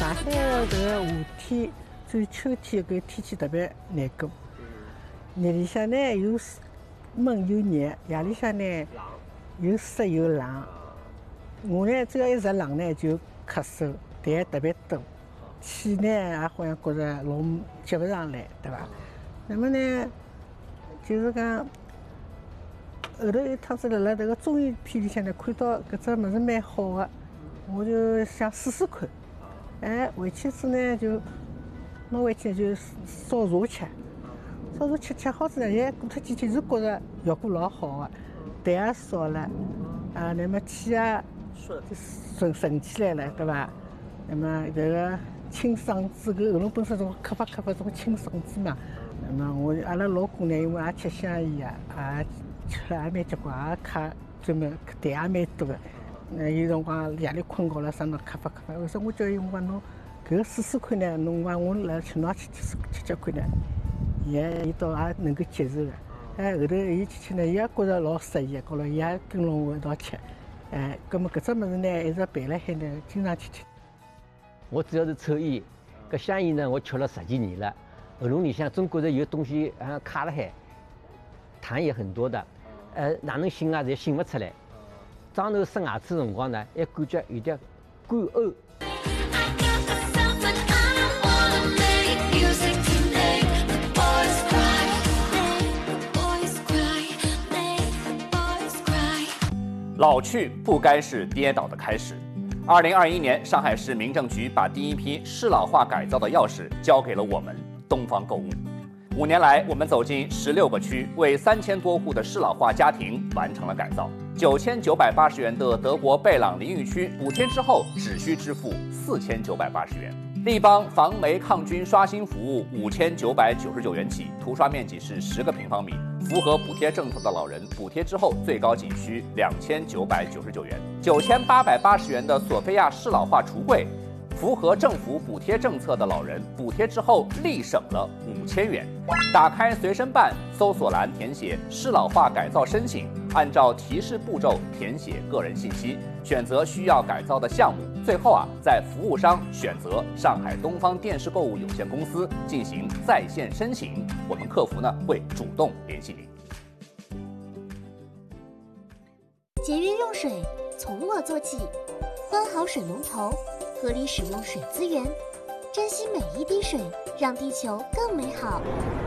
上海的这个夏天，只有秋天搿天气特别难过。日里向呢又闷又热，夜里向呢又湿又冷。我呢只要一着冷呢就咳嗽，痰特别多，气呢也好像觉着老接不上来，对伐？那么呢，就是讲后头一趟子辣这个中医片里向呢看到搿只物事蛮好的，我就想试试看。回去之呢就拿回去就烧茶吃，烧茶吃好之后，过脱几天是觉着效果老好的，痰也少了，那么气也顺起来了，对伐？那么这个清嗓子，搿喉咙本身种咳发种清嗓子嘛。那么阿拉老公呢，因为也吃香烟也吃了也蛮结棍，也咳专门痰也蛮多的。有辰光夜里困觉了，啥侬咳发，后头我叫伊，我讲侬搿个试试看呢，侬讲我来请侬吃看呢，伊倒也能够接受的。后头伊吃呢，伊也觉着老适意，觉着伊也跟牢我一道吃。葛末搿只物事呢，一直备辣海呢，经常去吃。 我主要是抽烟，搿香烟呢，我吃了10几年了，喉咙里向总觉着有东西卡辣海，痰也很多的，哪能擤啊，侪擤勿出来。张头生牙齿辰光呢，还感觉有点干呕。 老去不该是跌倒的开始。2021年，上海市民政局把第一批适老化改造的钥匙交给了我们东方购物。5年来，我们走进16个区，为3000多户的适老化家庭完成了改造。9980元的德国贝朗淋浴区补贴之后，只需支付4980元。立邦防霉抗菌刷新服务5999元起，涂刷面积是10个平方米。符合补贴政策的老人，补贴之后最高仅需2999元。9880元的索菲亚适老化橱柜，符合政府补贴政策的老人，补贴之后立省了5000元。打开随身办，搜索栏填写适老化改造申请，按照提示步骤填写个人信息，选择需要改造的项目。最后在服务商选择上海东方电视购物有限公司进行在线申请，我们客服呢会主动联系您。 节约用水，从我做起，关好水龙头，合理使用水资源，珍惜每一滴水，让地球更美好。